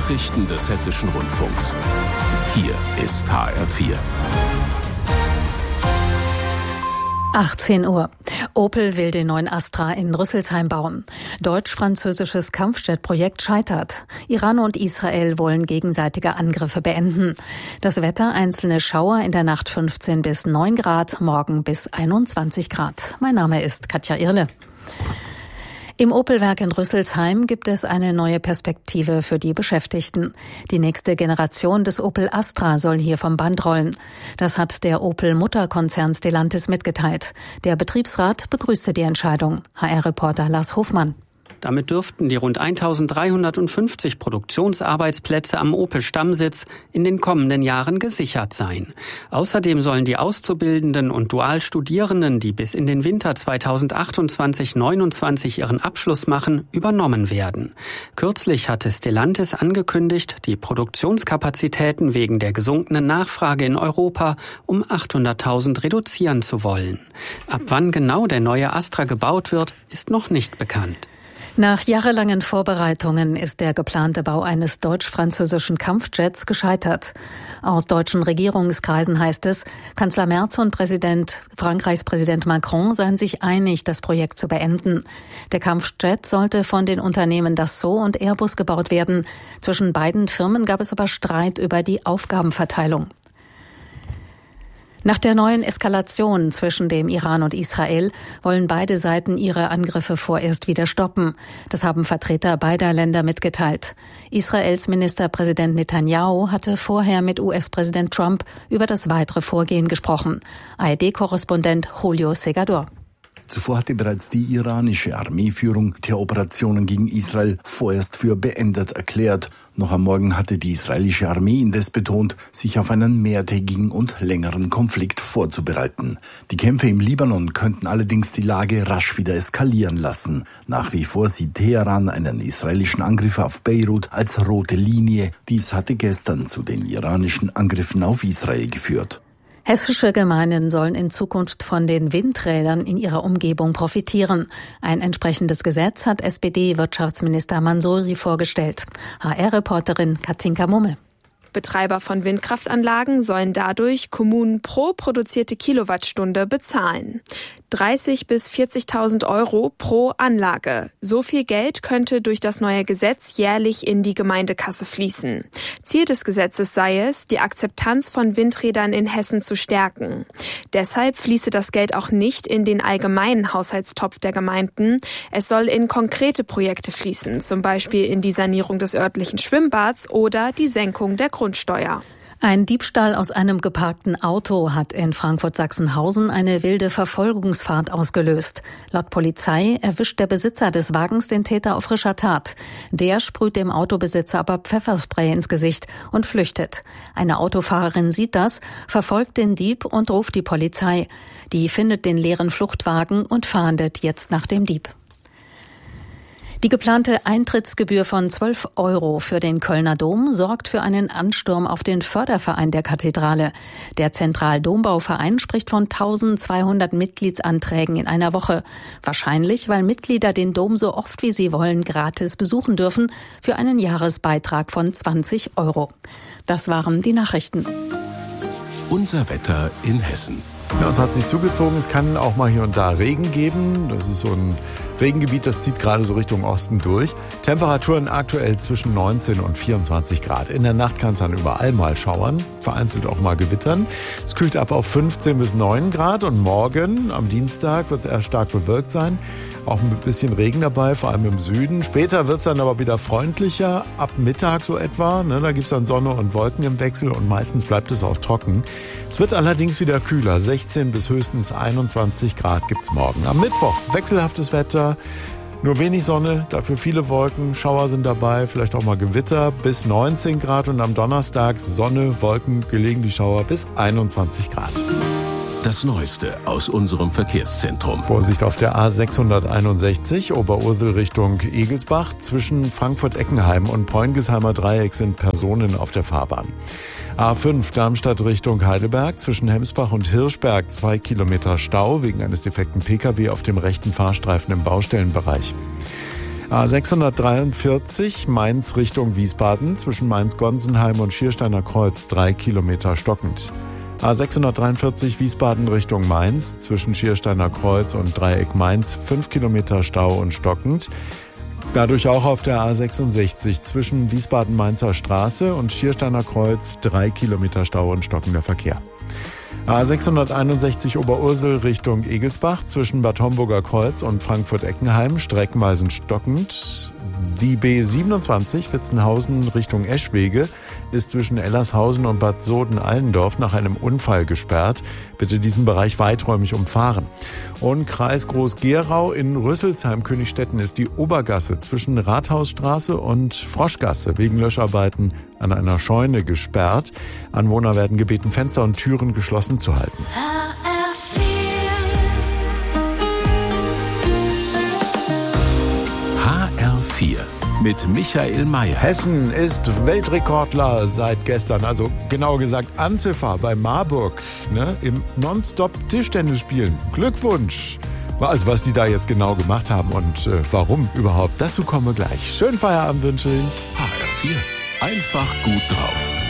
Nachrichten des Hessischen Rundfunks. Hier ist HR4. 18 Uhr. Opel will den neuen Astra in Rüsselsheim bauen. Deutsch-französisches Kampfjet-Projekt scheitert. Iran und Israel wollen gegenseitige Angriffe beenden. Das Wetter: einzelne Schauer, in der Nacht 15 bis 9 Grad, morgen bis 21 Grad. Mein Name ist Katja Irle. Im Opel-Werk in Rüsselsheim gibt es eine neue Perspektive für die Beschäftigten. Die nächste Generation des Opel Astra soll hier vom Band rollen. Das hat der Opel-Mutterkonzern Stellantis mitgeteilt. Der Betriebsrat begrüßte die Entscheidung. HR-Reporter Lars Hofmann. Damit dürften die rund 1350 Produktionsarbeitsplätze am Opel-Stammsitz in den kommenden Jahren gesichert sein. Außerdem sollen die Auszubildenden und Dualstudierenden, die bis in den Winter 2028/29 ihren Abschluss machen, übernommen werden. Kürzlich hatte Stellantis angekündigt, die Produktionskapazitäten wegen der gesunkenen Nachfrage in Europa um 800.000 reduzieren zu wollen. Ab wann genau der neue Astra gebaut wird, ist noch nicht bekannt. Nach jahrelangen Vorbereitungen ist der geplante Bau eines deutsch-französischen Kampfjets gescheitert. Aus deutschen Regierungskreisen heißt es, Kanzler Merz und Frankreichs Präsident Macron seien sich einig, das Projekt zu beenden. Der Kampfjet sollte von den Unternehmen Dassault und Airbus gebaut werden. Zwischen beiden Firmen gab es aber Streit über die Aufgabenverteilung. Nach der neuen Eskalation zwischen dem Iran und Israel wollen beide Seiten ihre Angriffe vorerst wieder stoppen. Das haben Vertreter beider Länder mitgeteilt. Israels Ministerpräsident Netanyahu hatte vorher mit US-Präsident Trump über das weitere Vorgehen gesprochen. ARD-Korrespondent Julio Segador. Zuvor hatte bereits die iranische Armeeführung die Operationen gegen Israel vorerst für beendet erklärt. Noch am Morgen hatte die israelische Armee indes betont, sich auf einen mehrtägigen und längeren Konflikt vorzubereiten. Die Kämpfe im Libanon könnten allerdings die Lage rasch wieder eskalieren lassen. Nach wie vor sieht Teheran einen israelischen Angriff auf Beirut als rote Linie. Dies hatte gestern zu den iranischen Angriffen auf Israel geführt. Hessische Gemeinden sollen in Zukunft von den Windrädern in ihrer Umgebung profitieren. Ein entsprechendes Gesetz hat SPD-Wirtschaftsminister Mansouri vorgestellt. HR-Reporterin Katinka Mumme. Betreiber von Windkraftanlagen sollen dadurch Kommunen pro produzierte Kilowattstunde bezahlen. 30.000 bis 40.000 Euro pro Anlage. So viel Geld könnte durch das neue Gesetz jährlich in die Gemeindekasse fließen. Ziel des Gesetzes sei es, die Akzeptanz von Windrädern in Hessen zu stärken. Deshalb fließe das Geld auch nicht in den allgemeinen Haushaltstopf der Gemeinden. Es soll in konkrete Projekte fließen, zum Beispiel in die Sanierung des örtlichen Schwimmbads oder die Senkung der Grundsteuer. Ein Diebstahl aus einem geparkten Auto hat in Frankfurt-Sachsenhausen eine wilde Verfolgungsfahrt ausgelöst. Laut Polizei erwischt der Besitzer des Wagens den Täter auf frischer Tat. Der sprüht dem Autobesitzer aber Pfefferspray ins Gesicht und flüchtet. Eine Autofahrerin sieht das, verfolgt den Dieb und ruft die Polizei. Die findet den leeren Fluchtwagen und fahndet jetzt nach dem Dieb. Die geplante Eintrittsgebühr von 12 Euro für den Kölner Dom sorgt für einen Ansturm auf den Förderverein der Kathedrale. Der Zentraldombauverein spricht von 1200 Mitgliedsanträgen in einer Woche. Wahrscheinlich, weil Mitglieder den Dom so oft wie sie wollen gratis besuchen dürfen für einen Jahresbeitrag von 20 Euro. Das waren die Nachrichten. Unser Wetter in Hessen. Ja, es hat sich zugezogen. Es kann auch mal hier und da Regen geben. Das ist so ein Regengebiet, das zieht gerade so Richtung Osten durch. Temperaturen aktuell zwischen 19 und 24 Grad. In der Nacht kann es dann überall mal schauern, vereinzelt auch mal gewittern. Es kühlt ab auf 15 bis 9 Grad und morgen, am Dienstag, wird es eher stark bewölkt sein. Auch ein bisschen Regen dabei, vor allem im Süden. Später wird es dann aber wieder freundlicher, ab Mittag so etwa. Da gibt es dann Sonne und Wolken im Wechsel und meistens bleibt es auch trocken. Es wird allerdings wieder kühler. 16 bis höchstens 21 Grad gibt es morgen. Am Mittwoch wechselhaftes Wetter, nur wenig Sonne, dafür viele Wolken. Schauer sind dabei, vielleicht auch mal Gewitter bis 19 Grad. Und am Donnerstag Sonne, Wolken, gelegentlich Schauer bis 21 Grad. Das Neueste aus unserem Verkehrszentrum. Vorsicht auf der A661, Oberursel Richtung Egelsbach. Zwischen Frankfurt-Eckenheim und Preungesheimer Dreieck sind Personen auf der Fahrbahn. A5 Darmstadt Richtung Heidelberg, zwischen Hemsbach und Hirschberg 2 Kilometer Stau wegen eines defekten Pkw auf dem rechten Fahrstreifen im Baustellenbereich. A643 Mainz Richtung Wiesbaden zwischen Mainz-Gonsenheim und Schiersteiner Kreuz 3 Kilometer stockend. A643 Wiesbaden Richtung Mainz zwischen Schiersteiner Kreuz und Dreieck Mainz 5 Kilometer Stau und stockend. Dadurch auch auf der A66 zwischen Wiesbaden-Mainzer Straße und Schiersteiner Kreuz 3 Kilometer Stau und stockender Verkehr. A661 Oberursel Richtung Egelsbach zwischen Bad Homburger Kreuz und Frankfurt-Eckenheim streckenweise stockend. Die B27 Witzenhausen Richtung Eschwege ist zwischen Ellershausen und Bad Soden-Allendorf nach einem Unfall gesperrt. Bitte diesen Bereich weiträumig umfahren. Und Kreis Groß-Gerau in Rüsselsheim-Königstetten ist die Obergasse zwischen Rathausstraße und Froschgasse wegen Löscharbeiten an einer Scheune gesperrt. Anwohner werden gebeten, Fenster und Türen geschlossen zu halten. HR4 mit Michael Mayer. Hessen ist Weltrekordler seit gestern, also genauer gesagt Anziffer bei Marburg, im Nonstop-Tischtennis-Spielen. Glückwunsch! Also was die da jetzt genau gemacht haben und warum überhaupt, dazu kommen wir gleich. Schönen Feierabend wünsche ich. HR4, einfach gut drauf.